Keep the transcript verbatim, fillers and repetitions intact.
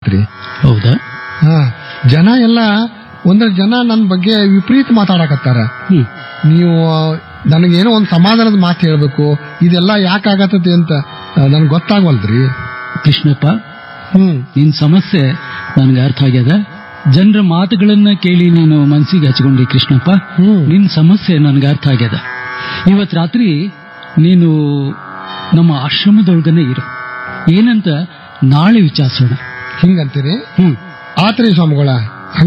ಆಗತ್ರಿ. ಹೌದಾ? ಹಾ, ಜನ ಎಲ್ಲ ಒಂದಷ್ಟು ಜನ ನನ್ನ ಬಗ್ಗೆ ವಿಪರೀತ ಮಾತಾಡಕತ್ತಾರ. ಹ್ಮ್ ನೀವು ನನಗೇನೋ ಒಂದು ಸಮಾಧಾನದ ಮಾತು ಹೇಳ್ಬೇಕು, ಇದೆಲ್ಲ ಯಾಕಾಗತ್ತೈತಿ ಅಂತ ನನ್ಗೆ ಗೊತ್ತಾಗವಲ್ದ್ರಿ. ಕೃಷ್ಣಪ್ಪ, ಹ್ಮ್ ನಿನ್ ಸಮಸ್ಯೆ ನನ್ಗೆ ಅರ್ಥ ಆಗ್ಯದ. ಜನರ ಮಾತುಗಳನ್ನ ಕೇಳಿ ನೀನು ಮನ್ಸಿಗೆ ಹಚ್ಕೊಂಡಿ ಕೃಷ್ಣಪ್ಪ. ಹ್ಮ್ ನಿನ್ ಸಮಸ್ಯೆ ನನ್ಗೆ ಅರ್ಥ ಆಗ್ಯದ. ಇವತ್ ರಾತ್ರಿ ನೀನು ನಮ್ಮ ಆಶ್ರಮದೊಳಗನೆ ಇರು. ಏನಂತ ನಾಳೆ ವಿಚಾರಿಸೋಣ. ಹಿಂಗಂತೀರಿ? ಹ್ಮ್ ಆತ್ರಿ ಸ್ವಾಮಿಗಳ.